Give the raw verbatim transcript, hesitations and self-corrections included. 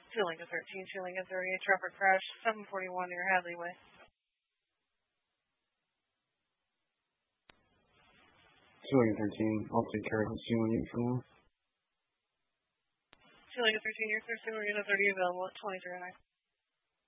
Ceiling of thirteen, ceiling of thirty-eight, traffic crash, seven forty-one near Hadley Way. Ceiling of thirteen, I'll take care of the ceiling unit for now. Ceiling of thirteen, you're clear, ceiling of thirty available at twenty-three oh nine.